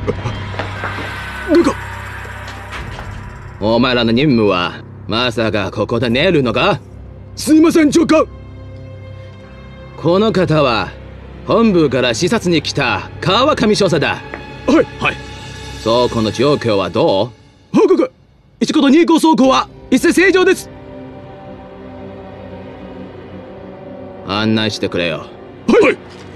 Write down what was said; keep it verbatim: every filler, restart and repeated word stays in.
部下。 お前らの任務はまさかここで寝るのか？ すいません長官。 この方は本部から視察に来た川上少佐だ。 はいはい。 倉庫の状況はどう？ 報告。いちことに号倉庫は一切正常です。 案内してくれよ。 はい。